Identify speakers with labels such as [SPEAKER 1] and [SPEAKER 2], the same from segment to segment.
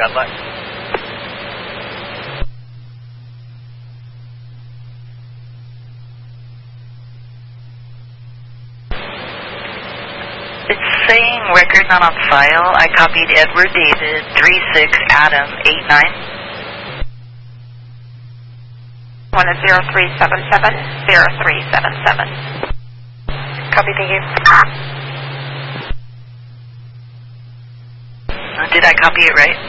[SPEAKER 1] Cadillac.
[SPEAKER 2] It's saying record not on file. I copied Edward David 36 Adam 89.
[SPEAKER 3] 1 is 0377, 0377. Copy, thank you.
[SPEAKER 2] Did I copy it right?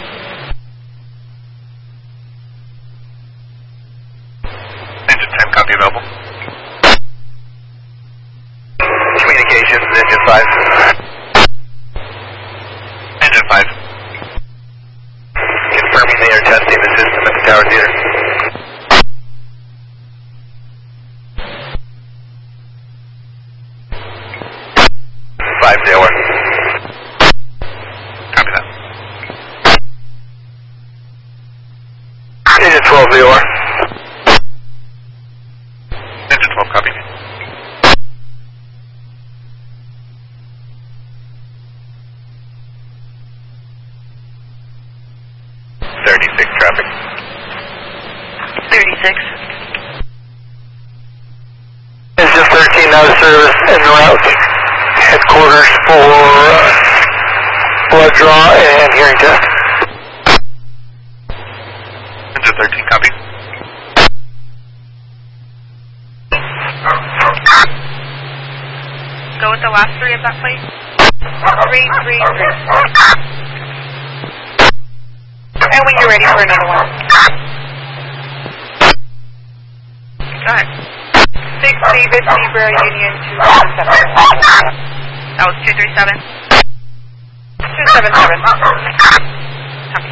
[SPEAKER 1] Engine 10, copy available. Communications, engine 5. Engine 5. Confirming they are testing the system at the tower theater. Engine 12, VOR. Engine 12, copy. Traffic.
[SPEAKER 2] 36.
[SPEAKER 1] Engine 13 out of service en route. Headquarters for blood draw and hearing test. Engine 13, copy.
[SPEAKER 3] Go with the last three of that plate. 333. And when you're ready for another one. Go ahead. 6 David Zebra Union 277. That was 237. 277. Copy.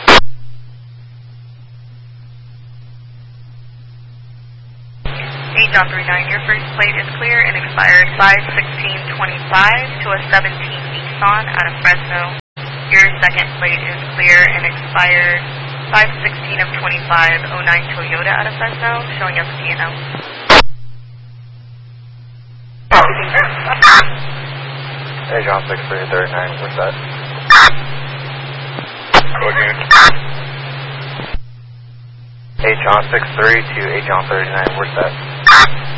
[SPEAKER 3] 8 John 39, your first plate is clear and expired 5/16/25 to a 17 Nissan out of Fresno. Your second plate is clear and expired 5/16/25 09 Toyota out of Fresno, showing us P&O.
[SPEAKER 1] Hey, John 6339, what's that? Hey, John 63 to 8 John 39, where's that?